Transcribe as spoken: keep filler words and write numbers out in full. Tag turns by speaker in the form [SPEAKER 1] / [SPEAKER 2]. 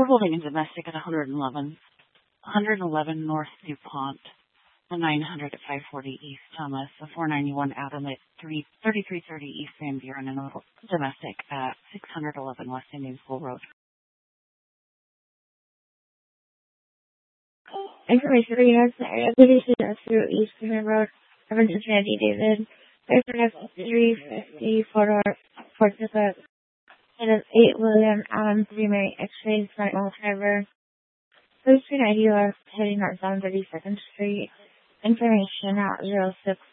[SPEAKER 1] We're holding a domestic at one eleven, one eleven North DuPont, the nine hundred at five forty East Thomas, the four ninety-one Adam at thirty-three thirty East Van Buren, and a domestic at six eleven West Indian School Road.
[SPEAKER 2] Information for units in the area. B D C through East Van Road. Emergency I D David. Reference three fifty Fort Fort Pickup. It is eight William Adam three Mary X-ray front wheel driver. Please I D are heading northbound thirty-second Street. Information at zero six